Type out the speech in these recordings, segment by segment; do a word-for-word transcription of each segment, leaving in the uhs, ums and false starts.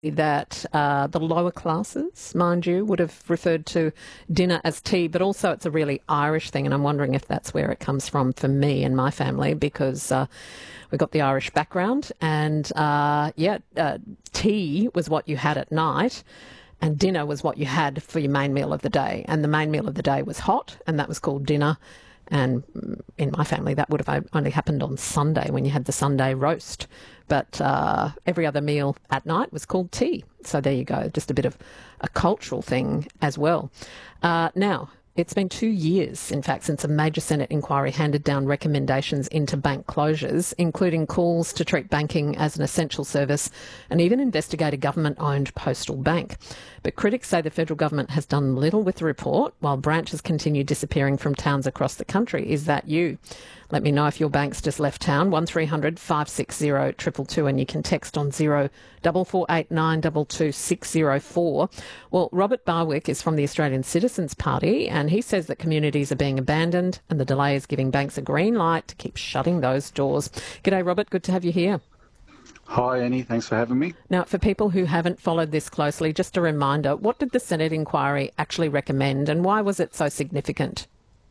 that uh, the lower classes, mind you, would have referred to dinner as tea, but also it's a really Irish thing, and I'm wondering if that's where it comes from for me and my family, because uh, we got the Irish background, and uh, yeah, uh, tea was what you had at night, and dinner was what you had for your main meal of the day, and the main meal of the day was hot, and that was called dinner. And in my family, that would have only happened on Sunday when you had the Sunday roast. But uh, every other meal at night was called tea. So there you go, just a bit of a cultural thing as well. Uh, now, it's been two years, in fact, since a major Senate inquiry handed down recommendations into bank closures, including calls to treat banking as an essential service and even investigate a government-owned postal bank. But critics say the federal government has done little with the report, while branches continue disappearing from towns across the country. Is that you? Let me know if your bank's just left town. one three hundred five six zero two two two, and you can text on zero four four eight nine two two six zero four. Well, Robert Barwick is from the Australian Citizens Party, and he says that communities are being abandoned and the delay is giving banks a green light to keep shutting those doors. G'day, Robert. Good to have you here. Hi, Annie. Thanks for having me. Now, for people who haven't followed this closely, just a reminder, what did the Senate inquiry actually recommend, and why was it so significant?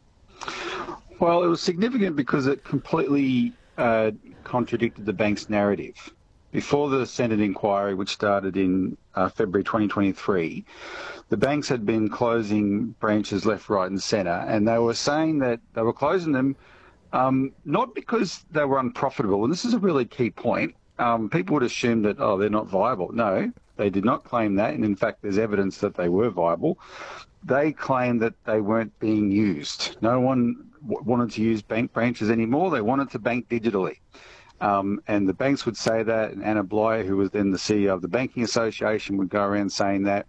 Well, it was significant because it completely uh, contradicted the bank's narrative. Before the Senate inquiry, which started in uh, February twenty twenty-three, the banks had been closing branches left, right and centre, and they were saying that they were closing them um, not because they were unprofitable, and this is a really key point. Um, people would assume that, oh, they're not viable. No, they did not claim that, and in fact there's evidence that they were viable. They claimed that they weren't being used. No one w- wanted to use bank branches anymore. They wanted to bank digitally. Um, and the banks would say that, and Anna Bligh, who was then the C E O of the Banking Association, would go around saying that.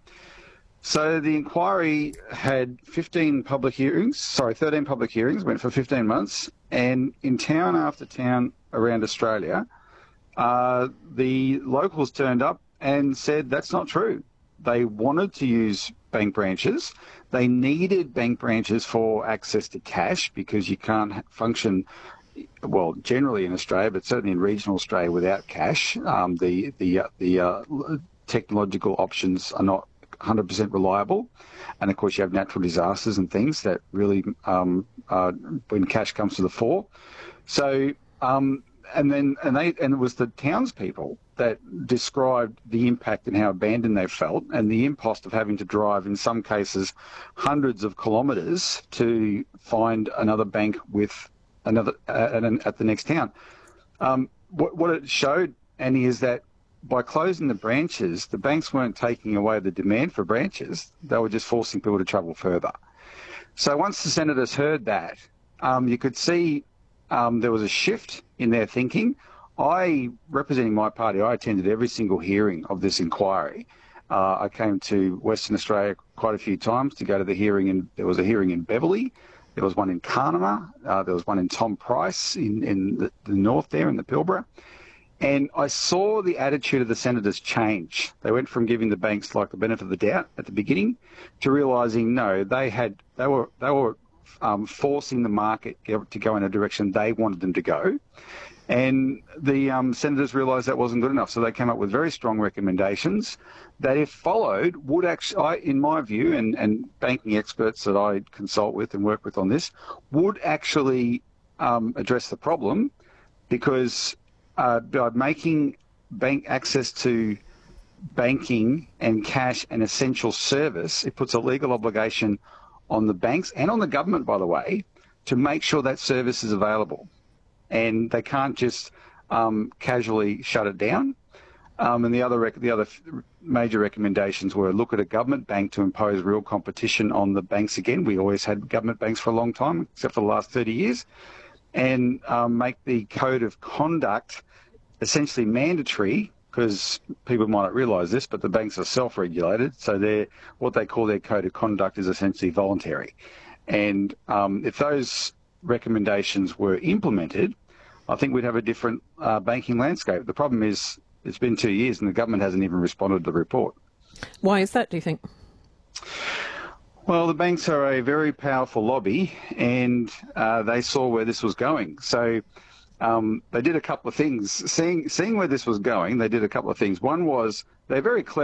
So the inquiry had fifteen public hearings, sorry, thirteen public hearings, went for fifteen months, and in town after town around Australia, uh, the locals turned up and said that's not true. They wanted to use bank branches. They needed bank branches for access to cash because you can't function, well, generally in Australia, but certainly in regional Australia without cash. Um, the the uh, the uh, technological options are not one hundred percent reliable. And of course, you have natural disasters and things that really, um, uh, when cash comes to the fore. So, um, and then, and they, and it was the townspeople that described the impact and how abandoned they felt, and the impost of having to drive, in some cases, hundreds of kilometres to find another bank with another uh, at the next town. Um, what, what it showed, Annie, is that by closing the branches, the banks weren't taking away the demand for branches; they were just forcing people to travel further. So once the senators heard that, um, you could see um, there was a shift in their thinking. I, representing my party, I attended every single hearing of this inquiry. Uh, I came to Western Australia quite a few times to go to the hearing, and there was a hearing in Beverley, there was one in Carnama, uh, there was one in Tom Price in, in the, the north there in the Pilbara. And I saw the attitude of the senators change. They went from giving the banks like the benefit of the doubt at the beginning to realising no, they had they were they were um, forcing the market to go in a direction they wanted them to go. And the um, senators realised that wasn't good enough, so they came up with very strong recommendations that, if followed, would actually, I, in my view, and, and banking experts that I consult with and work with on this, would actually um, address the problem, because uh, by making bank access to banking and cash an essential service, it puts a legal obligation on the banks and on the government, by the way, to make sure that service is available. And they can't just um, casually shut it down. Um, and the other rec- the other f- major recommendations were look at a government bank to impose real competition on the banks again. We always had government banks for a long time, except for the last thirty years, and um, make the code of conduct essentially mandatory, because people might not realise this, but the banks are self-regulated, so they're, what they call their code of conduct is essentially voluntary. And um, if those recommendations were implemented, I think we'd have a different uh, banking landscape. The problem is it's been two years and the government hasn't even responded to the report. Why is that, do you think? Well, the banks are a very powerful lobby, and uh, they saw where this was going. So um, they did a couple of things. Seeing, seeing where this was going, they did a couple of things. One was they're very clever.